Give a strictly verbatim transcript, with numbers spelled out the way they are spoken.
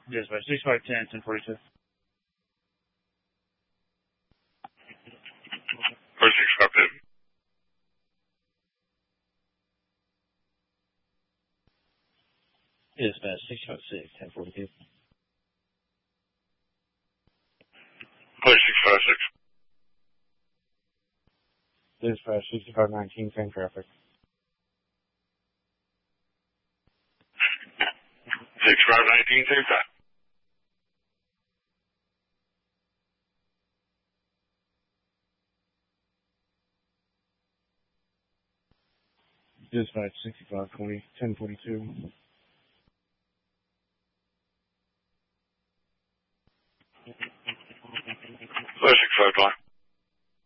Dispatch six five ten, ten forty-two. Or six five ten. Dispatch six five six, ten forty-two. Or six five six. Dispatch sixty-five nineteen, same traffic. sixty-five nineteen, same time. Dispatch sixty-five twenty, ten forty-two.